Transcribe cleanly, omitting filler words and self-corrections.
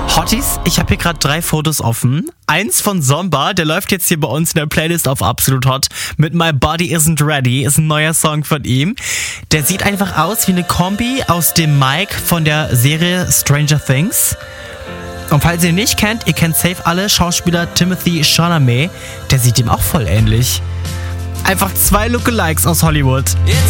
Hotties, ich habe hier gerade 3 Fotos offen. Eins von Zomba, der läuft jetzt hier bei uns in der Playlist auf Absolut Hot mit My Body Isn't Ready, ist ein neuer Song von ihm. Der sieht einfach aus wie eine Kombi aus dem Mike von der Serie Stranger Things. Und falls ihr ihn nicht kennt, ihr kennt safe alle Schauspieler Timothée Chalamet, der sieht ihm auch voll ähnlich. Einfach 2 Lookalikes aus Hollywood.